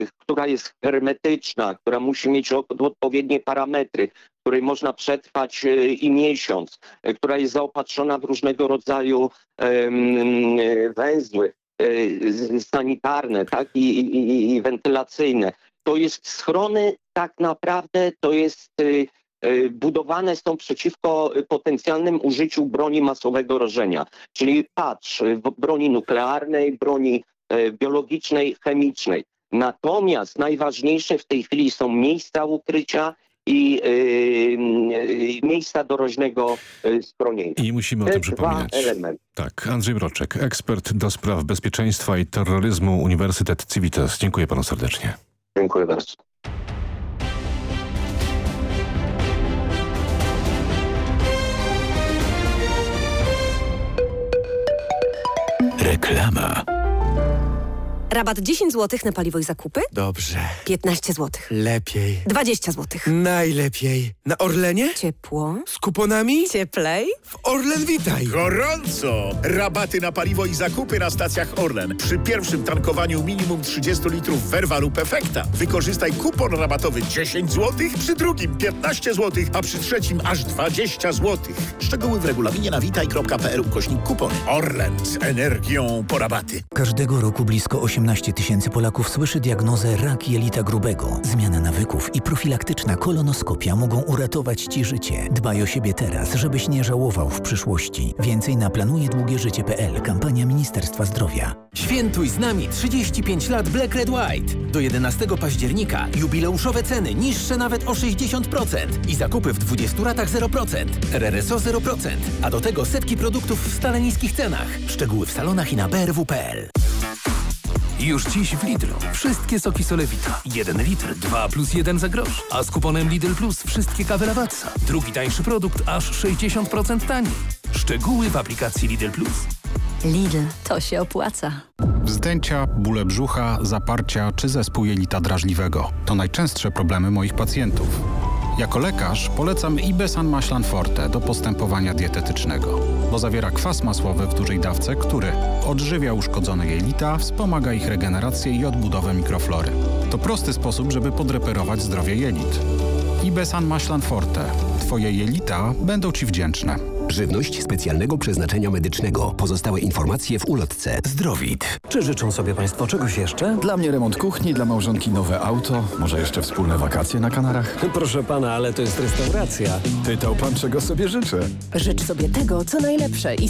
która jest hermetyczna, która musi mieć odpowiednie parametry, której można przetrwać i miesiąc, która jest zaopatrzona w różnego rodzaju węzły sanitarne, tak, i wentylacyjne. To jest schrony, tak naprawdę to jest budowane są przeciwko potencjalnym użyciu broni masowego rażenia. Czyli patrz, broni nuklearnej, broni biologicznej, chemicznej. Natomiast najważniejsze w tej chwili są miejsca ukrycia i miejsca doraźnego schronienia. I musimy o tym przypominać. Tak, Andrzej Mroczek, ekspert do spraw bezpieczeństwa i terroryzmu, Uniwersytet Civitas. Dziękuję panu serdecznie. Dziękuję bardzo. Reklama. Rabat 10 zł na paliwo i zakupy? Dobrze. 15 zł. Lepiej. 20 zł. Najlepiej. Na Orlenie? Ciepło. Z kuponami? Cieplej. W Orlen Witaj. Gorąco! Rabaty na paliwo i zakupy na stacjach Orlen. Przy pierwszym tankowaniu minimum 30 litrów Verva lub Efekta. Wykorzystaj kupon rabatowy 10 zł, przy drugim 15 zł, a przy trzecim aż 20 zł. Szczegóły w regulaminie na witaj.pl/kupon. Orlen z energią po rabaty. Każdego roku blisko 18 tysięcy Polaków słyszy diagnozę rak jelita grubego. Zmiana nawyków i profilaktyczna kolonoskopia mogą uratować Ci życie. Dbaj o siebie teraz, żebyś nie żałował w przyszłości. Więcej na planujedługieżycie.pl. Kampania Ministerstwa Zdrowia. Świętuj z nami 35 lat Black Red White. Do 11 października jubileuszowe ceny niższe nawet o 60% i zakupy w 20 ratach 0%. RRSO 0%, a do tego setki produktów w stale niskich cenach. Szczegóły w salonach i na brw.pl. Już dziś w Lidlu wszystkie soki Solewita. 1 litr, 2 + 1 za grosz. A z kuponem Lidl Plus wszystkie kawy Lavazza. Drugi tańszy produkt aż 60% taniej. Szczegóły w aplikacji Lidl Plus. Lidl, to się opłaca. Wzdęcia, bóle brzucha, zaparcia czy zespół jelita drażliwego. To najczęstsze problemy moich pacjentów. Jako lekarz polecam Ibesan Maślan Forte do postępowania dietetycznego, bo zawiera kwas masłowy w dużej dawce, który odżywia uszkodzone jelita, wspomaga ich regenerację i odbudowę mikroflory. To prosty sposób, żeby podreperować zdrowie jelit. Ibesan Maślan Forte. Twoje jelita będą Ci wdzięczne. Żywność specjalnego przeznaczenia medycznego. Pozostałe informacje w ulotce. Zdrowit. Czy życzą sobie Państwo czegoś jeszcze? Dla mnie remont kuchni, dla małżonki nowe auto, może jeszcze wspólne wakacje na Kanarach? Proszę pana, ale to jest restauracja. Pytał pan, czego sobie życzę. Życz sobie tego, co najlepsze i